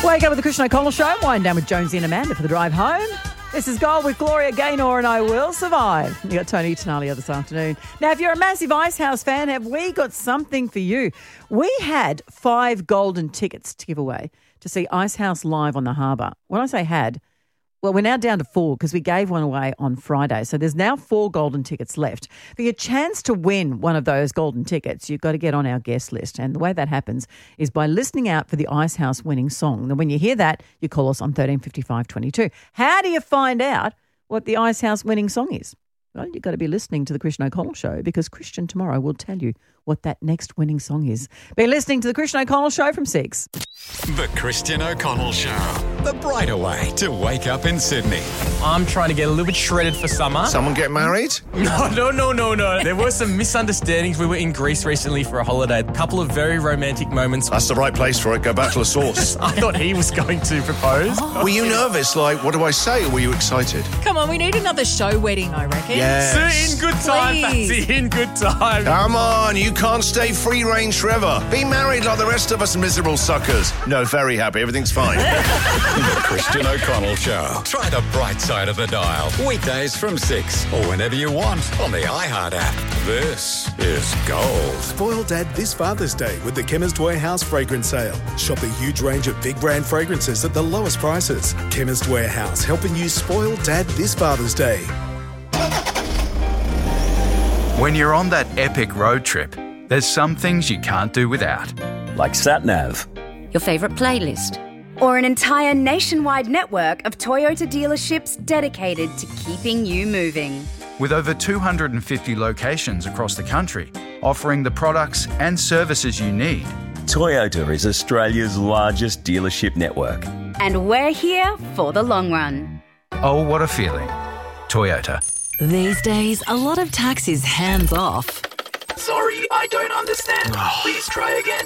Wake up with the Christian O'Connell Show. Wind down with Jonesy and Amanda for the drive home. This is Gold with Gloria Gaynor and I Will Survive. You got Tony Tenalia this afternoon. Now, if you're a massive Icehouse fan, have we got something for you? We had 5 golden tickets to give away to see Icehouse live on the harbour. When I say had, well, we're now down to 4 because we gave one away on Friday. So there's now 4 golden tickets left. For your chance to win one of those golden tickets, you've got to get on our guest list. And the way that happens is by listening out for the Icehouse winning song. Then when you hear that, you call us on 135522. How do you find out what the Icehouse winning song is? Well, you've got to be listening to the Christian O'Connell Show because Christian tomorrow will tell you what that next winning song is. Be listening to the Christian O'Connell Show from 6. The Christian O'Connell Show. The brighter way to wake up in Sydney. I'm trying to get a little bit shredded for summer. Someone get married? No. There were some misunderstandings. We were in Greece recently for a holiday. A couple of very romantic moments. That's the right place for it. Go back to the source. I thought he was going to propose. Were you nervous? Like, what do I say? Or were you excited? Come on, we need another show wedding, I reckon. Yes. In good time, Patsy. In good time. Come on, you can't stay free range forever. Be married like the rest of us miserable suckers. No, very happy. Everything's fine. The Christian O'Connell Show. Try the bright side of the dial. Weekdays from 6 or whenever you want on the iHeart app. This is Gold. Spoil Dad this Father's Day with the Chemist Warehouse fragrance sale. Shop a huge range of big brand fragrances at the lowest prices. Chemist Warehouse, helping you spoil Dad this Father's Day. When you're on that epic road trip, there's some things you can't do without. Like SatNav. Your favourite playlist. Or an entire nationwide network of Toyota dealerships dedicated to keeping you moving. With over 250 locations across the country, offering the products and services you need. Toyota is Australia's largest dealership network. And we're here for the long run. Oh, what a feeling. Toyota. These days, a lot of tax is hands off. Sorry, I don't understand. Please try again.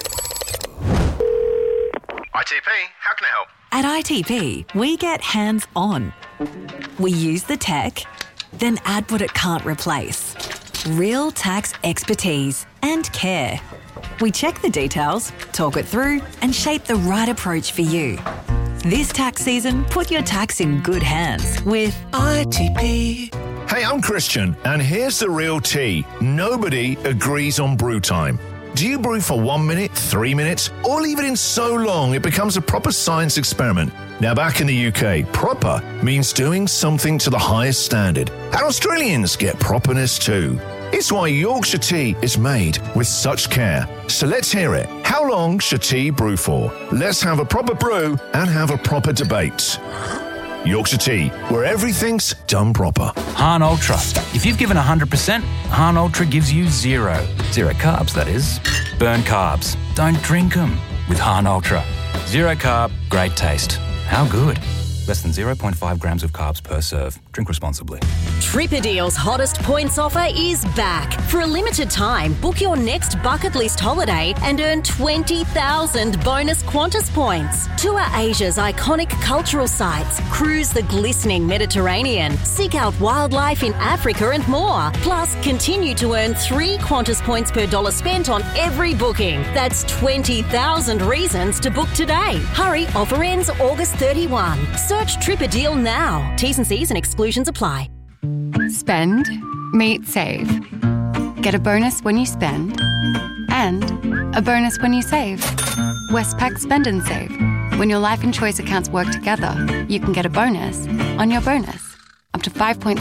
ITP, how can I help? At ITP, we get hands on. We use the tech, then add what it can't replace. Real tax expertise and care. We check the details, talk it through, and shape the right approach for you. This tax season, put your tax in good hands with ITP. Hey, I'm Christian, and here's the real tea. Nobody agrees on brew time. Do you brew for 1 minute, 3 minutes, or leave it in so long it becomes a proper science experiment? Now, back in the UK, proper means doing something to the highest standard. And Australians get properness too. It's why Yorkshire tea is made with such care. So let's hear it. How long should tea brew for? Let's have a proper brew and have a proper debate. Yorkshire tea, where everything's done proper. Han Ultra. If you've given 100%, Han Ultra gives you 0. 0 carbs, that is. Burn carbs. Don't drink them with Han Ultra. 0 carb, great taste. How good? Less than 0.5 grams of carbs per serve. Drink responsibly. Tripperdeal's hottest points offer is back. For a limited time, book your next bucket list holiday and earn 20,000 bonus Qantas points. Tour Asia's iconic cultural sites, cruise the glistening Mediterranean, seek out wildlife in Africa and more. Plus, continue to earn 3 Qantas points per dollar spent on every booking. That's 20,000 reasons to book today. Hurry, offer ends August 31. Search Tripperdeal now. T's and C's and exclusions apply. Spend, meet, save. Get a bonus when you spend and a bonus when you save. Westpac Spend and Save. When your Life and Choice accounts work together, you can get a bonus on your bonus. Up to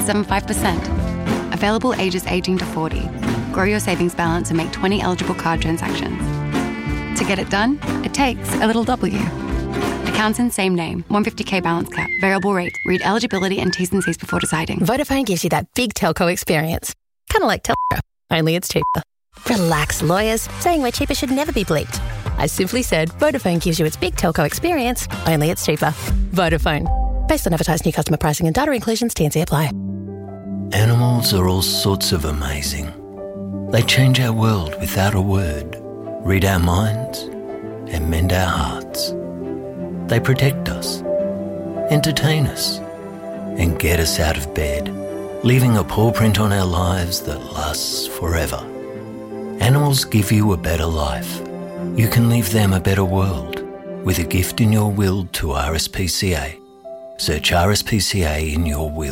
5.75%. Available ages 18 to 40. Grow your savings balance and make 20 eligible card transactions. To get it done, it takes a little W. Accounts in same name. 150k balance cap. Variable rate. Read eligibility and T's and C's before deciding. Vodafone gives you that big telco experience. Kind of like Telstra, only it's cheaper. Relax, lawyers. Saying we're cheaper should never be bleeped. I simply said Vodafone gives you its big telco experience, only it's cheaper. Vodafone. Based on advertised new customer pricing and data inclusions, T&C apply. Animals are all sorts of amazing. They change our world without a word, read our minds, and mend our hearts. They protect us, entertain us, and get us out of bed, leaving a paw print on our lives that lasts forever. Animals give you a better life. You can leave them a better world. with a gift in your will to RSPCA. Search RSPCA in your will.